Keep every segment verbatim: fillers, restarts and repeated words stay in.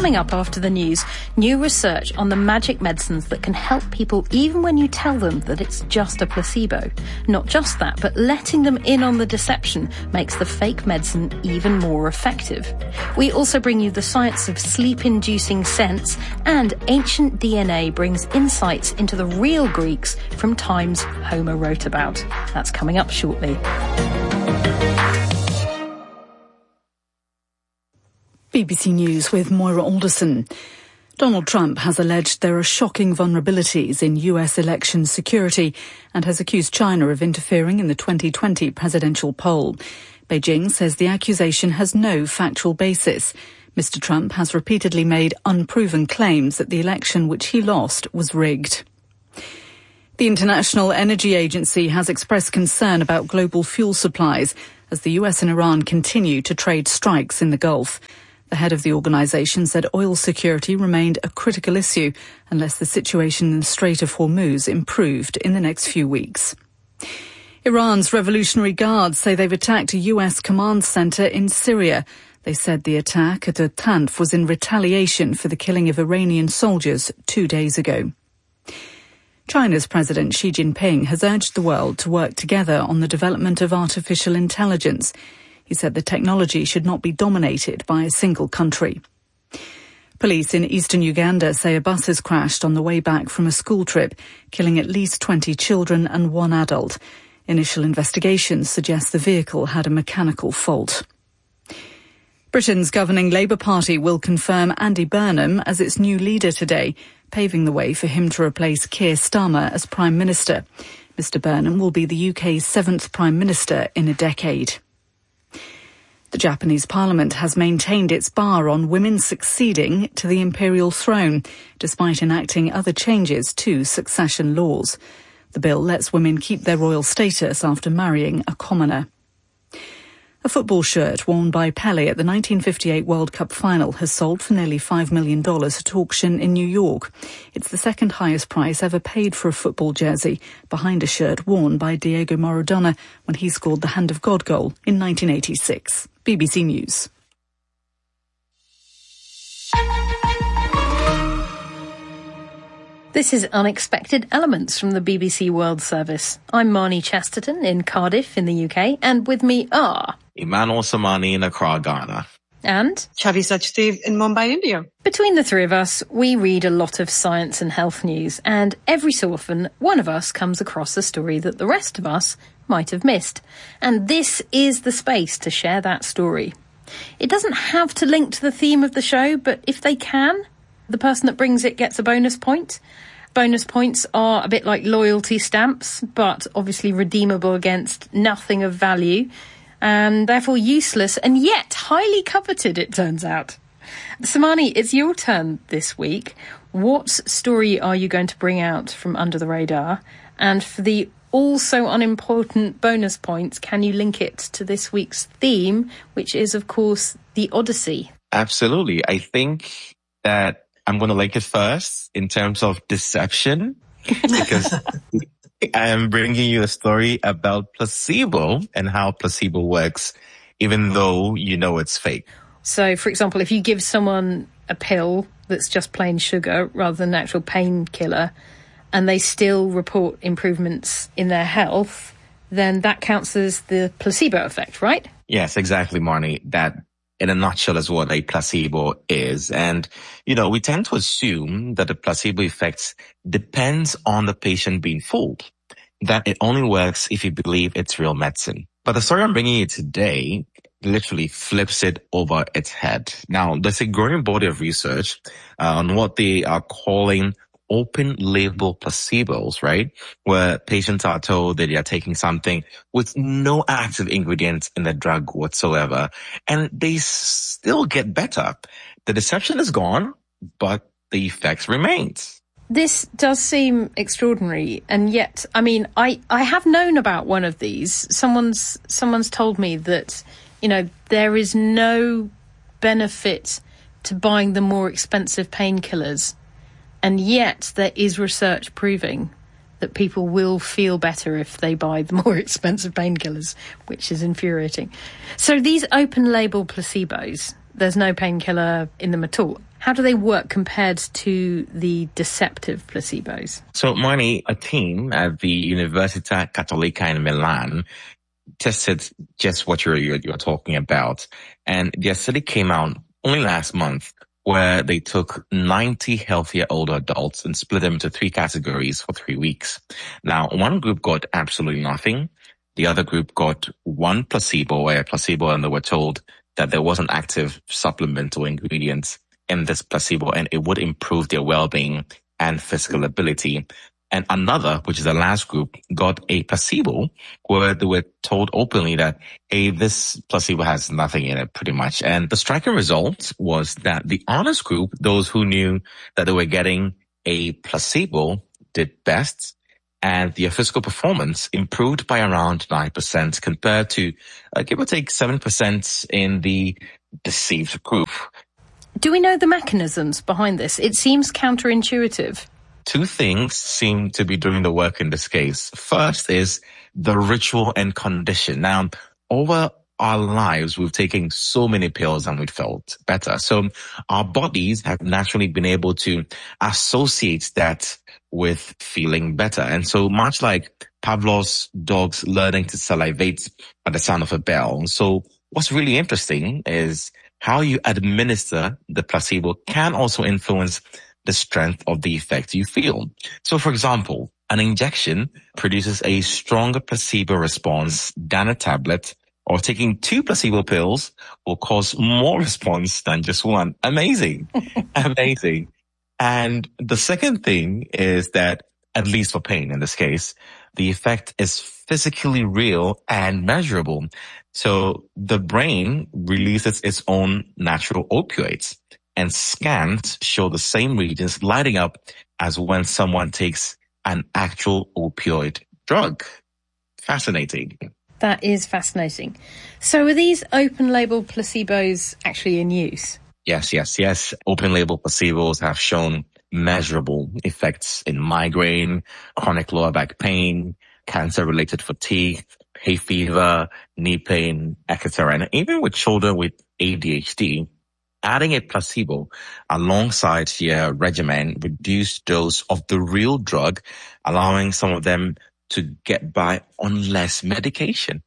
Coming up after the news, new research on the magic medicines that can help people even when you tell them that it's just a placebo. Not just that, but letting them in on the deception makes the fake medicine even more effective. We also bring you the science of sleep-inducing scents, and ancient D N A brings insights into the real Greeks from times Homer wrote about. That's coming up shortly. B B C News with Moira Alderson. Donald Trump has alleged there are shocking vulnerabilities in U S election security and has accused China of interfering in the twenty twenty presidential poll. Beijing says the accusation has no factual basis. Mister Trump has repeatedly made unproven claims that the election which he lost was rigged. The International Energy Agency has expressed concern about global fuel supplies as the U S and Iran continue to trade strikes in the Gulf. The head of the organisation said oil security remained a critical issue unless the situation in the Strait of Hormuz improved in the next few weeks. Iran's Revolutionary Guards say they've attacked a U S command centre in Syria. They said the attack at a Tanf was in retaliation for the killing of Iranian soldiers two days ago. China's President Xi Jinping has urged the world to work together on the development of artificial intelligence. He said the technology should not be dominated by a single country. Police in eastern Uganda say a bus has crashed on the way back from a school trip, killing at least twenty children and one adult. Initial investigations suggest the vehicle had a mechanical fault. Britain's governing Labour Party will confirm Andy Burnham as its new leader today, paving the way for him to replace Keir Starmer as Prime Minister. Mister Burnham will be the U K's seventh Prime Minister in a decade. The Japanese Parliament has maintained its bar on women succeeding to the imperial throne, despite enacting other changes to succession laws. The bill lets women keep their royal status after marrying a commoner. A football shirt worn by Pelé at the nineteen fifty-eight World Cup final has sold for nearly five million dollars at auction in New York. It's the second highest price ever paid for a football jersey, behind a shirt worn by Diego Maradona when he scored the Hand of God goal in nineteen eighty-six. B B C News. This is Unexpected Elements from the B B C World Service. I'm Marnie Chesterton in Cardiff in the U K, and with me are... Emmanuel Samani in Accra, Ghana. And... Chavi Sachdev in Mumbai, India. Between the three of us, we read a lot of science and health news, and every so often, one of us comes across a story that the rest of us might have missed. And this is the space to share that story. It doesn't have to link to the theme of the show, but if they can, the person that brings it gets a bonus point. Bonus points are a bit like loyalty stamps, but obviously redeemable against nothing of value, and therefore useless and yet highly coveted, it turns out. Samani, it's your turn this week. What story are you going to bring out from Under the Radar? And for the also unimportant bonus points, can you link it to this week's theme, which is, of course, the Odyssey? Absolutely. I think that I'm going to link it first in terms of deception, because I am bringing you a story about placebo and how placebo works, even though you know it's fake. So, for example, if you give someone a pill that's just plain sugar rather than an actual painkiller, and they still report improvements in their health, then that counts as the placebo effect, right? Yes, exactly, Marnie. That, in a nutshell, is what a placebo is. And, you know, we tend to assume that the placebo effect depends on the patient being fooled, that it only works if you believe it's real medicine. But the story I'm bringing you today literally flips it over its head. Now, there's a growing body of research uh, on what they are calling open label placebos, right? Where patients are told that they are taking something with no active ingredients in the drug whatsoever, and they still get better. The deception is gone, but the effects remains. This does seem extraordinary, and yet, I mean, I, I have known about one of these. Someone's someone's told me that, you know, there is no benefit to buying the more expensive painkillers. And yet there is research proving that people will feel better if they buy the more expensive painkillers, which is infuriating. So these open label placebos, there's no painkiller in them at all. How do they work compared to the deceptive placebos? So, Marnie, a team at the Università Cattolica in Milan tested just what you're, you're, you're talking about. And their study came out only last month, where they took ninety healthier older adults and split them into three categories for three weeks. Now, one group got absolutely nothing. The other group got one placebo, or a placebo, and they were told that there was an active supplement or ingredient in this placebo, and it would improve their well-being and physical ability. And another, which is the last group, got a placebo where they were told openly that, hey, this placebo has nothing in it, pretty much. And the striking result was that the honest group, those who knew that they were getting a placebo, did best. And their physical performance improved by around nine percent compared to, uh, give or take, seven percent in the deceived group. Do we know the mechanisms behind this? It seems counterintuitive. Two things seem to be doing the work in this case. First is the ritual and condition. Now, over our lives, we've taken so many pills and we felt better. So our bodies have naturally been able to associate that with feeling better. And so much like Pavlov's dogs learning to salivate at the sound of a bell. So what's really interesting is how you administer the placebo can also influence the strength of the effect you feel. So, for example, an injection produces a stronger placebo response than a tablet, or taking two placebo pills will cause more response than just one. Amazing. Amazing. And the second thing is that, at least for pain in this case, the effect is physically real and measurable. So the brain releases its own natural opioids, and scans show the same regions lighting up as when someone takes an actual opioid drug. Fascinating. That is fascinating. So are these open-label placebos actually in use? Yes, yes, yes. Open-label placebos have shown measurable effects in migraine, chronic lower back pain, cancer-related fatigue, hay fever, knee pain, et cetera. And even with children with A D H D, adding a placebo alongside their regimen reduced dose of the real drug, allowing some of them to get by on less medication.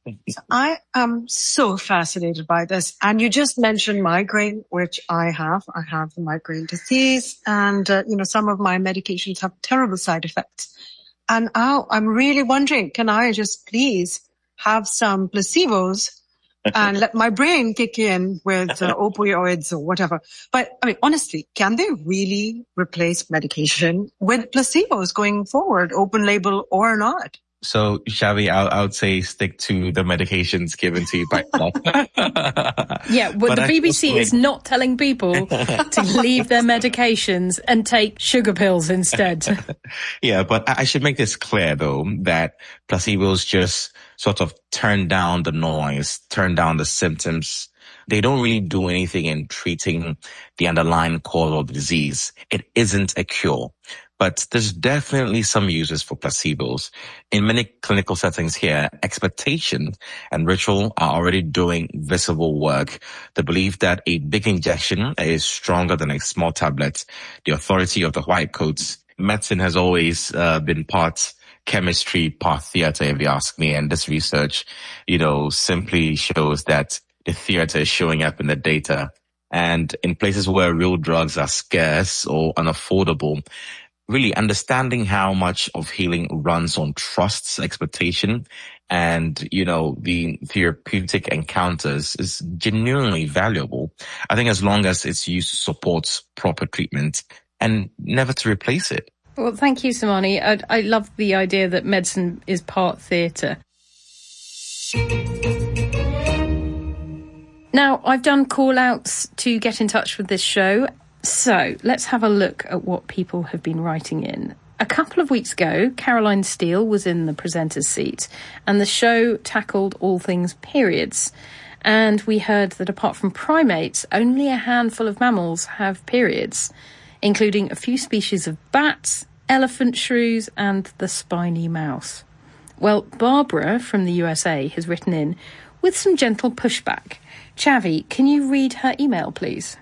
I am so fascinated by this. And you just mentioned migraine, which I have. I have the migraine disease, and, uh, you know, some of my medications have terrible side effects. And oh, I'm really wondering, can I just please have some placebos and let my brain kick in with uh, opioids or whatever? But I mean, honestly, can they really replace medication with placebos going forward, open label or not? So, Xavi, I, I would say stick to the medications given to you by doctor. Yeah, well, the B B C is not telling people to leave their medications and take sugar pills instead. Yeah, but I should make this clear, though, that placebos just sort of turn down the noise, turn down the symptoms. They don't really do anything in treating the underlying cause of the disease. It isn't a cure. But there's definitely some uses for placebos. In many clinical settings here, expectation and ritual are already doing visible work. The belief that a big injection is stronger than a small tablet, the authority of the white coats. Medicine has always uh, been part chemistry, part theater, if you ask me. And this research, you know, simply shows that the theater is showing up in the data. And in places where real drugs are scarce or unaffordable, really understanding how much of healing runs on trust, expectation, and, you know, the therapeutic encounters is genuinely valuable. I think as long as its use supports proper treatment and never to replace it. Well, thank you, Samani. I, I love the idea that medicine is part theatre. Now, I've done call-outs to get in touch with this show. So let's have a look at what people have been writing in. A couple of weeks ago, Caroline Steele was in the presenter's seat, and the show tackled all things periods. And we heard that apart from primates, only a handful of mammals have periods, including a few species of bats, elephant shrews, and the spiny mouse. Well, Barbara from the U S A has written in with some gentle pushback. Chavi, can you read her email, please?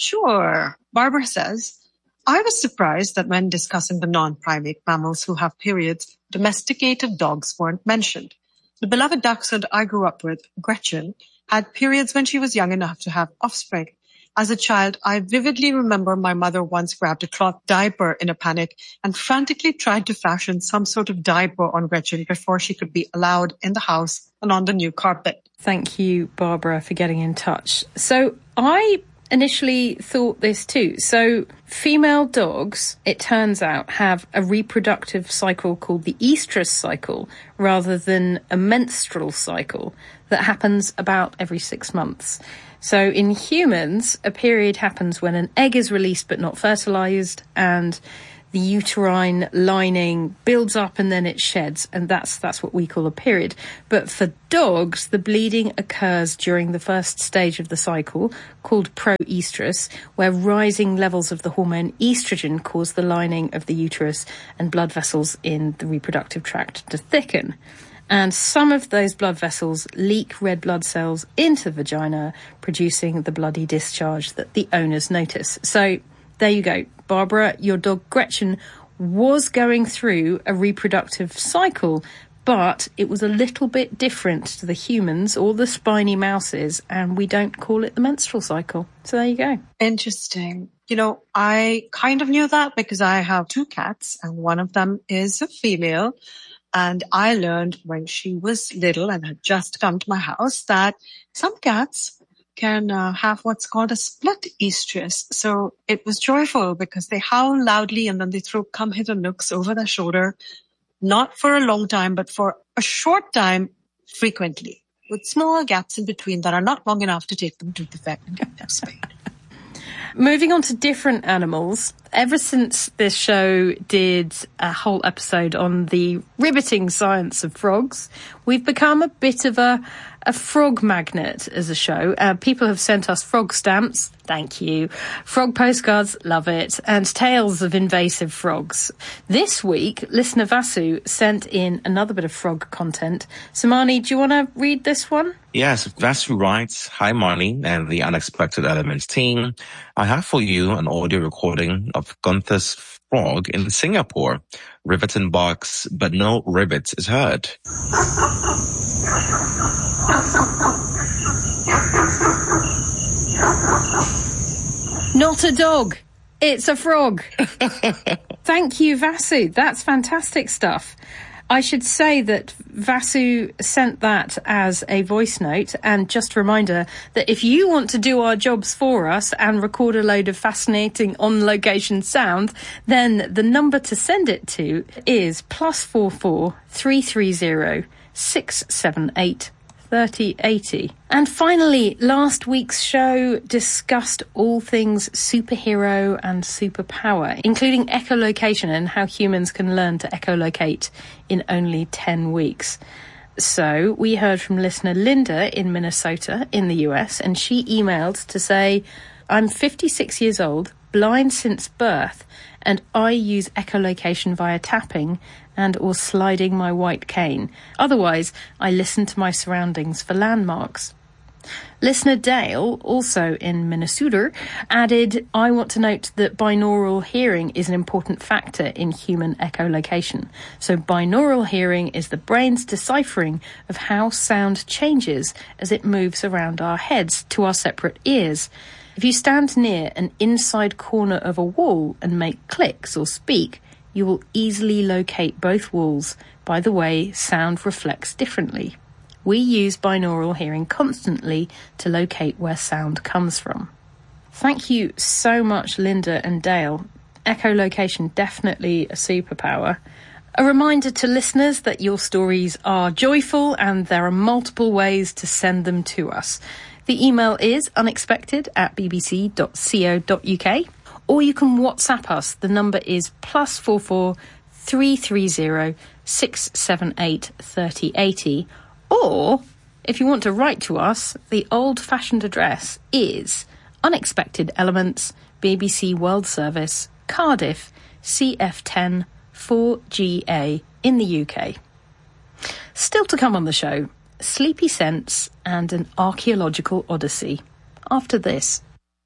Sure. Barbara says, I was surprised that when discussing the non-primate mammals who have periods, domesticated dogs weren't mentioned. The beloved dachshund I grew up with, Gretchen, had periods when she was young enough to have offspring. As a child, I vividly remember my mother once grabbed a cloth diaper in a panic and frantically tried to fashion some sort of diaper on Gretchen before she could be allowed in the house and on the new carpet. Thank you, Barbara, for getting in touch. So I initially thought this too. So female dogs, it turns out, have a reproductive cycle called the estrous cycle rather than a menstrual cycle that happens about every six months. So in humans, a period happens when an egg is released but not fertilized, and the uterine lining builds up and then it sheds, and that's that's what we call a period. But for dogs, the bleeding occurs during the first stage of the cycle, called proestrus, where rising levels of the hormone estrogen cause the lining of the uterus and blood vessels in the reproductive tract to thicken. And some of those blood vessels leak red blood cells into the vagina, producing the bloody discharge that the owners notice. So there you go. Barbara, your dog Gretchen was going through a reproductive cycle, but it was a little bit different to the humans or the spiny mouses, and we don't call it the menstrual cycle. So there you go. Interesting. You know, I kind of knew that because I have two cats, and one of them is a female. And I learned when she was little and had just come to my house that some cats can uh, have what's called a split estrus. So it was joyful because they howl loudly and then they throw come hither looks over their shoulder, not for a long time, but for a short time frequently, with small gaps in between that are not long enough to take them to the vet and get them spayed. Moving on to different animals, ever since this show did a whole episode on the riveting science of frogs, we've become a bit of a, a frog magnet as a show. Uh, people have sent us frog stamps, thank you, frog postcards, love it, and tales of invasive frogs. This week, listener Vasu sent in another bit of frog content. So Marnie, do you want to read this one? Yes, Vasu writes, Hi Marnie and the Unexpected Elements team. I have for you an audio recording of Gunther's frog in Singapore. Riveting barks, but no ribbit is heard. Not a dog. It's a frog. Thank you, Vasu. That's fantastic stuff. I should say that Vasu sent that as a voice note, and just a reminder that if you want to do our jobs for us and record a load of fascinating on-location sound, then the number to send it to is plus four four three three zero six seven eight thirty eighty. And finally, last week's show discussed all things superhero and superpower, including echolocation and how humans can learn to echolocate in only ten weeks. So we heard from listener Linda in Minnesota in the U S, and she emailed to say, I'm fifty-six years old, blind since birth, and I use echolocation via tapping and or sliding my white cane. Otherwise, I listen to my surroundings for landmarks. Listener Dale, also in Minnesota, added, I want to note that binaural hearing is an important factor in human echolocation. So binaural hearing is the brain's deciphering of how sound changes as it moves around our heads to our separate ears. If you stand near an inside corner of a wall and make clicks or speak, you will easily locate both walls by the way sound reflects differently. We use binaural hearing constantly to locate where sound comes from. Thank you so much, Linda and Dale. Echolocation, definitely a superpower. A reminder to listeners that your stories are joyful and there are multiple ways to send them to us. The email is unexpected at b b c dot co dot u k. Or you can WhatsApp us. The number is plus four four three three zero six seven eight thirty eighty. Or if you want to write to us, the old-fashioned address is Unexpected Elements, B B C World Service, Cardiff, C F ten four G A in the U K. Still to come on the show, Sleepy Sense and an archaeological odyssey. After this.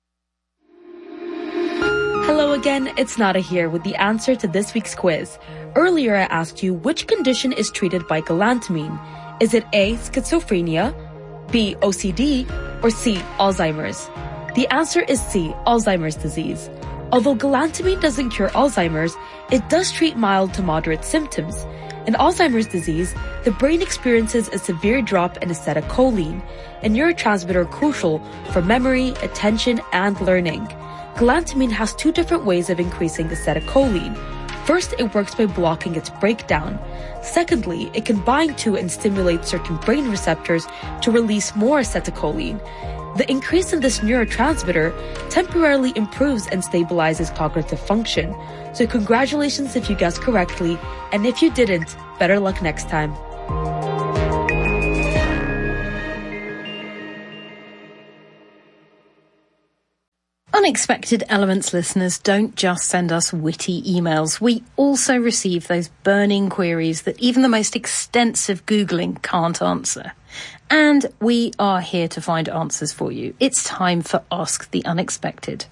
Hello again, it's Nada here with the answer to this week's quiz. Earlier I asked you which condition is treated by galantamine. Is it A, schizophrenia, B, O C D, or C, Alzheimer's? The answer is C, Alzheimer's disease. Although galantamine doesn't cure Alzheimer's, it does treat mild to moderate symptoms. In Alzheimer's disease, the brain experiences a severe drop in acetylcholine, a neurotransmitter crucial for memory, attention, and learning. Galantamine has two different ways of increasing acetylcholine. First, it works by blocking its breakdown. Secondly, it can bind to and stimulate certain brain receptors to release more acetylcholine. The increase in this neurotransmitter temporarily improves and stabilizes cognitive function. So congratulations if you guessed correctly, and if you didn't, better luck next time. Unexpected Elements listeners don't just send us witty emails. We also receive those burning queries that even the most extensive Googling can't answer. And we are here to find answers for you. It's time for Ask the Unexpected.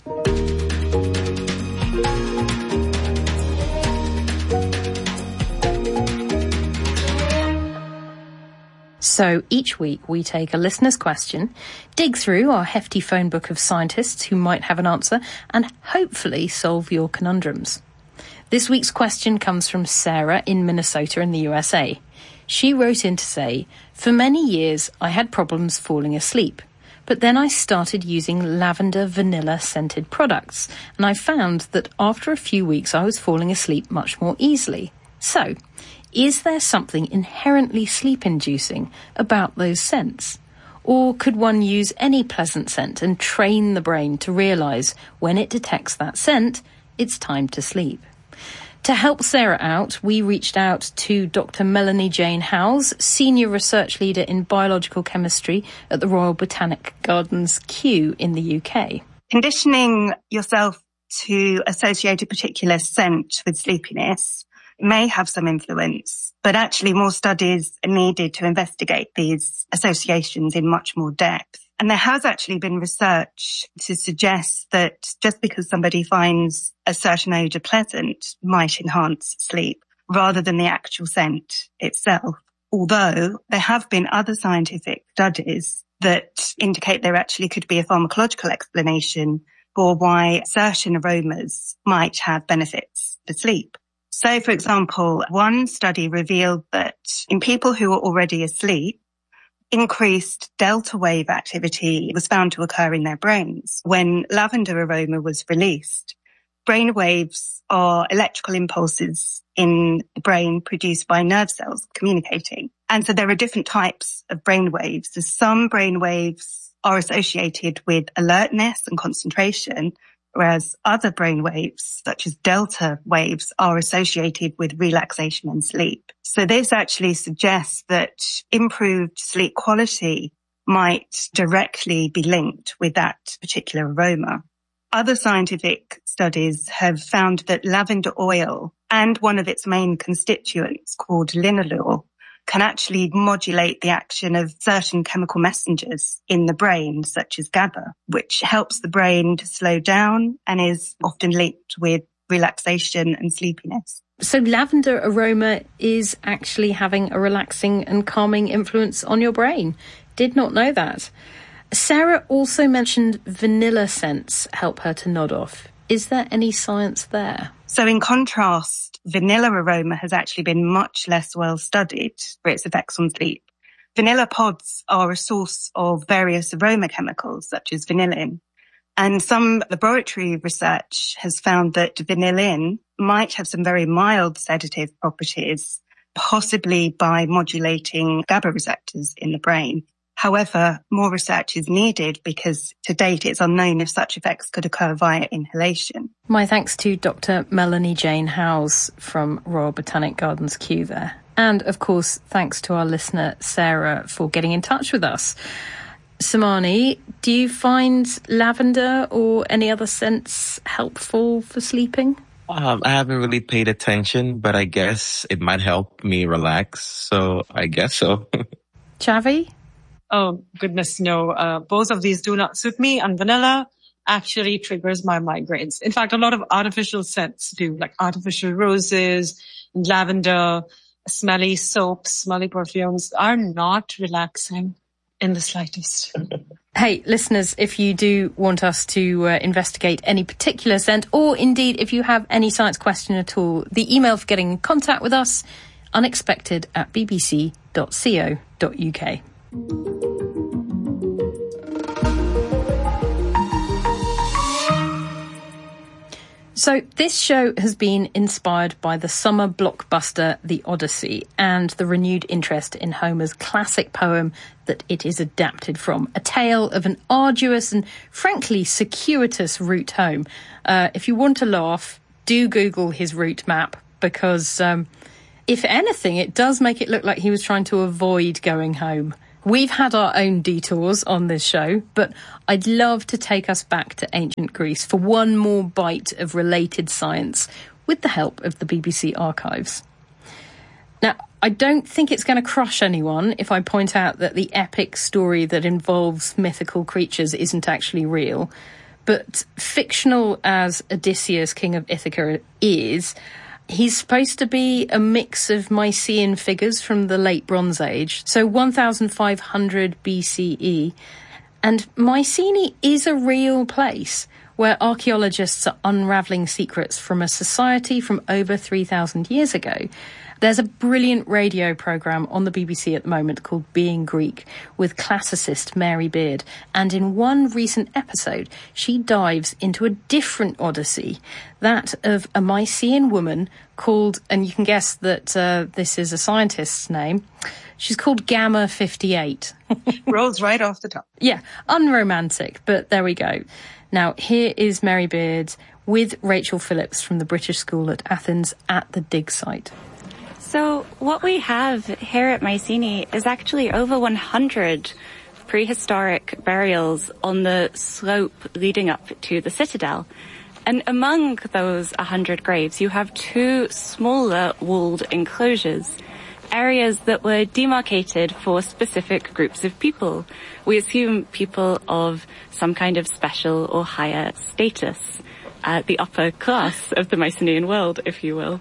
So each week we take a listener's question, dig through our hefty phone book of scientists who might have an answer, and hopefully solve your conundrums. This week's question comes from Sarah in Minnesota in the U S A. She wrote in to say, for many years I had problems falling asleep, but then I started using lavender vanilla scented products, and I found that after a few weeks I was falling asleep much more easily. So, is there something inherently sleep-inducing about those scents? Or could one use any pleasant scent and train the brain to realise when it detects that scent, it's time to sleep? To help Sarah out, we reached out to Doctor Melanie Jane Howes, Senior Research Leader in Biological Chemistry at the Royal Botanic Gardens, Kew, in the U K. Conditioning yourself to associate a particular scent with sleepiness may have some influence, but actually more studies are needed to investigate these associations in much more depth. And there has actually been research to suggest that just because somebody finds a certain odour pleasant might enhance sleep rather than the actual scent itself. Although there have been other scientific studies that indicate there actually could be a pharmacological explanation for why certain aromas might have benefits for sleep. So, for example, one study revealed that in people who were already asleep, increased delta wave activity was found to occur in their brains when lavender aroma was released. Brain waves are electrical impulses in the brain produced by nerve cells communicating. And so there are different types of brain waves. So some brain waves are associated with alertness and concentration, whereas other brain waves, such as delta waves, are associated with relaxation and sleep. So this actually suggests that improved sleep quality might directly be linked with that particular aroma. Other scientific studies have found that lavender oil and one of its main constituents called linalool can actually modulate the action of certain chemical messengers in the brain, such as GABA, which helps the brain to slow down and is often linked with relaxation and sleepiness. So lavender aroma is actually having a relaxing and calming influence on your brain. Did not know that. Sarah also mentioned vanilla scents help her to nod off. Is there any science there? So in contrast, vanilla aroma has actually been much less well studied for its effects on sleep. Vanilla pods are a source of various aroma chemicals, such as vanillin. And some laboratory research has found that vanillin might have some very mild sedative properties, possibly by modulating GABA receptors in the brain. However, more research is needed because to date it's unknown if such effects could occur via inhalation. My thanks to Doctor Melanie Jane Howes from Royal Botanic Gardens, Kew there. And of course, thanks to our listener, Sarah, for getting in touch with us. Samani, do you find lavender or any other scents helpful for sleeping? Um, I haven't really paid attention, but I guess it might help me relax. So I guess so. Chavi? Oh, goodness, no. Uh, both of these do not suit me. And vanilla actually triggers my migraines. In fact, a lot of artificial scents do, like artificial roses, lavender, smelly soaps, smelly perfumes are not relaxing in the slightest. Hey, listeners, if you do want us to uh, investigate any particular scent, or indeed if you have any science question at all, the email for getting in contact with us, unexpected at bbc dot co dot uk. So this show has been inspired by the summer blockbuster The Odyssey and the renewed interest in Homer's classic poem that it is adapted from, a tale of an arduous and frankly circuitous route home. Uh, if you want to laugh, do Google his route map, because um, if anything, it does make it look like he was trying to avoid going home. We've had our own detours on this show, but I'd love to take us back to ancient Greece for one more bite of related science with the help of the B B C archives. Now, I don't think it's going to crush anyone if I point out that the epic story that involves mythical creatures isn't actually real, but fictional as Odysseus, king of Ithaca, is, he's supposed to be a mix of Mycenaean figures from the late Bronze Age, so one thousand five hundred B C E. And Mycenae is a real place where archaeologists are unravelling secrets from a society from over three thousand years ago. There's a brilliant radio programme on the B B C at the moment called Being Greek with classicist Mary Beard. And in one recent episode, she dives into a different odyssey, that of a Mycenaean woman called, and you can guess that uh, this is a scientist's name, she's called Gamma fifty-eight. Rolls right off the top. Yeah, unromantic, but there we go. Now, here is Mary Beard with Rachel Phillips from the British School at Athens at the dig site. So what we have here at Mycenae is actually over one hundred prehistoric burials on the slope leading up to the citadel. And among those one hundred graves, you have two smaller walled enclosures, areas that were demarcated for specific groups of people. We assume people of some kind of special or higher status, uh, the upper class of the Mycenaean world, if you will.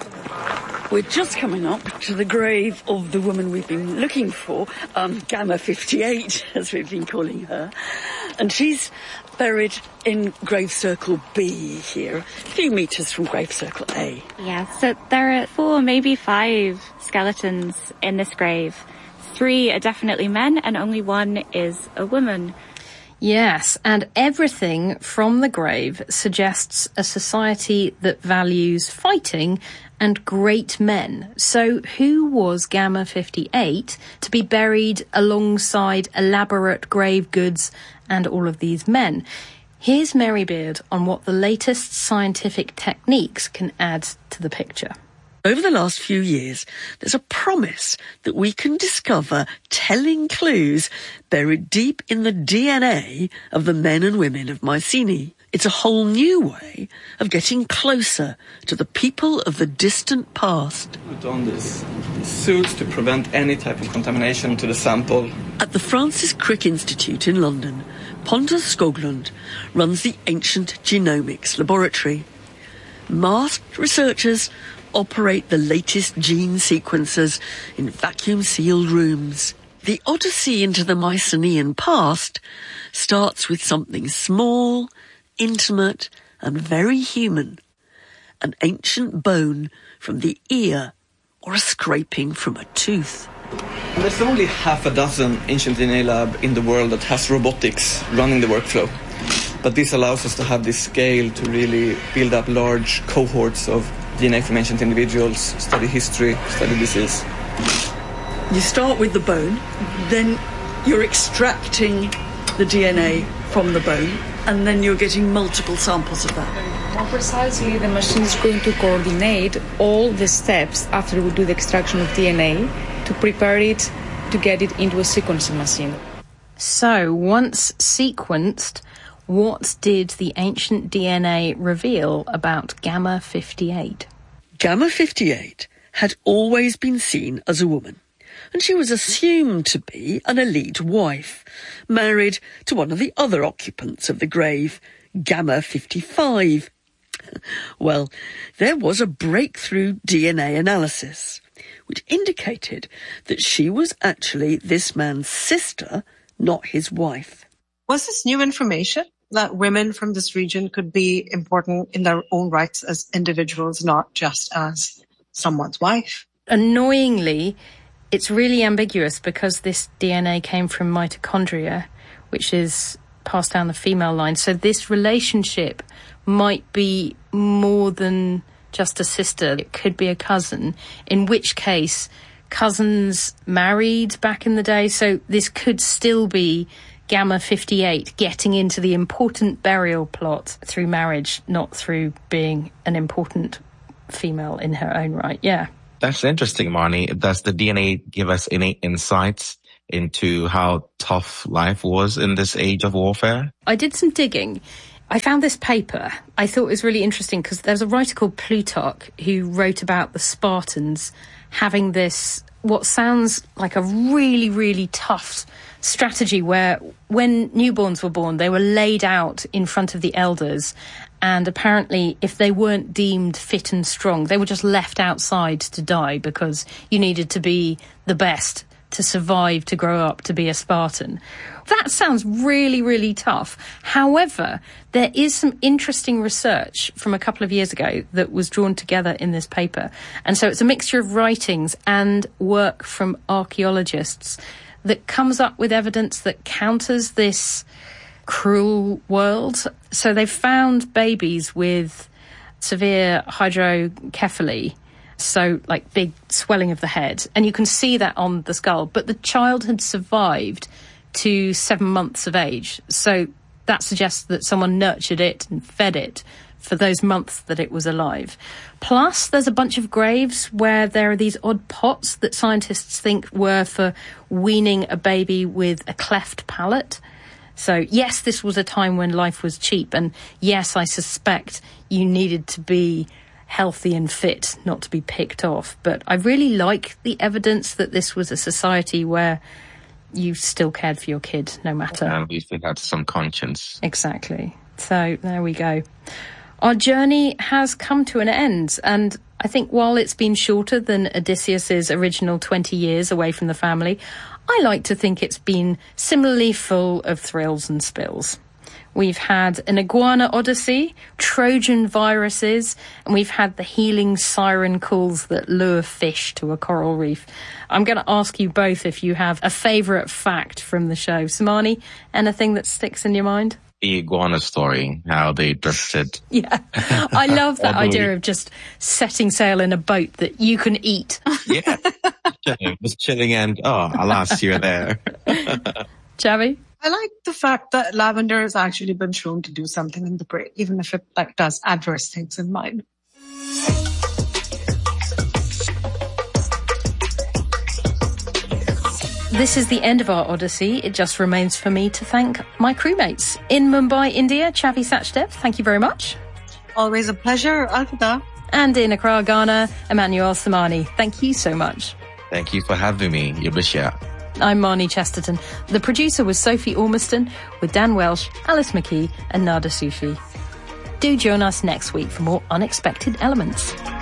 We're just coming up to the grave of the woman we've been looking for, um, Gamma fifty-eight, as we've been calling her. And she's buried in grave circle B here, a few metres from grave circle A. Yeah, so there are four, maybe five skeletons in this grave. Three are definitely men and only one is a woman. Yes, and everything from the grave suggests a society that values fighting and great men. So who was Gamma fifty-eight to be buried alongside elaborate grave goods and all of these men? Here's Mary Beard on what the latest scientific techniques can add to the picture. Over the last few years, there's a promise that we can discover telling clues buried deep in the D N A of the men and women of Mycenae. It's a whole new way of getting closer to the people of the distant past. Put on these suits to prevent any type of contamination to the sample. At the Francis Crick Institute in London, Pontus Skoglund runs the Ancient Genomics Laboratory. Masked researchers operate the latest gene sequencers in vacuum-sealed rooms. The odyssey into the Mycenaean past starts with something small, intimate, and very human. An ancient bone from the ear or a scraping from a tooth. There's only half a dozen ancient D N A lab in the world that has robotics running the workflow. But this allows us to have this scale to really build up large cohorts of D N A from ancient individuals, study history, study disease. You start with the bone, mm-hmm. then you're extracting the D N A from the bone, and then you're getting multiple samples of that. More precisely, the machine is going to coordinate all the steps after we do the extraction of D N A to prepare it to get it into a sequencing machine. So, once sequenced, what did the ancient D N A reveal about Gamma fifty-eight? Gamma fifty-eight had always been seen as a woman, and she was assumed to be an elite wife, married to one of the other occupants of the grave, Gamma fifty-five. Well, there was a breakthrough D N A analysis, which indicated that she was actually this man's sister, not his wife. Was this new information that women from this region could be important in their own rights as individuals, not just as someone's wife? Annoyingly, it's really ambiguous because this D N A came from mitochondria, which is passed down the female line. So this relationship might be more than just a sister. It could be a cousin, in which case cousins married back in the day. So this could still be Gamma fifty-eight getting into the important burial plot through marriage, not through being an important female in her own right. Yeah. That's interesting, Marnie. Does the D N A give us any insights into how tough life was in this age of warfare? I did some digging. I found this paper. I thought it was really interesting because there's a writer called Plutarch who wrote about the Spartans having this, what sounds like a really, really tough strategy where when newborns were born, they were laid out in front of the elders. And apparently, if they weren't deemed fit and strong, they were just left outside to die because you needed to be the best to survive, to grow up, to be a Spartan. That sounds really, really tough. However, there is some interesting research from a couple of years ago that was drawn together in this paper. And so it's a mixture of writings and work from archaeologists that comes up with evidence that counters this cruel world. So they've found babies with severe hydrocephaly, so like big swelling of the head, and you can see that on the skull. But the child had survived to seven months of age, so that suggests that someone nurtured it and fed it for those months that it was alive. Plus, there's a bunch of graves where there are these odd pots that scientists think were for weaning a baby with a cleft palate. So, yes, this was a time when life was cheap, and yes, I suspect you needed to be healthy and fit, not to be picked off. But I really like the evidence that this was a society where you still cared for your kid, no matter. And we still had some conscience. Exactly. So, there we go. Our journey has come to an end, and I think while it's been shorter than Odysseus's original twenty years away from the family, I like to think it's been similarly full of thrills and spills. We've had an iguana odyssey, Trojan viruses, and we've had the healing siren calls that lure fish to a coral reef. I'm going to ask you both if you have a favourite fact from the show. Samani, anything that sticks in your mind? The iguana story, how they drifted. Yeah, I love that idea of just setting sail in a boat that you can eat. Yeah, just chilling and, oh, alas, you're there. Javi? I like the fact that lavender has actually been shown to do something in the brain, even if it like does adverse things in mind. This is the end of our odyssey. It just remains for me to thank my crewmates. In Mumbai, India, Chavi Sachdev, thank you very much. Always a pleasure, Alvida. And in Accra, Ghana, Emmanuel Samani, thank you so much. Thank you for having me, Yabishia. I'm Marnie Chesterton. The producer was Sophie Ormiston, with Dan Welsh, Alice McKee and Nada Sufi. Do join us next week for more Unexpected Elements.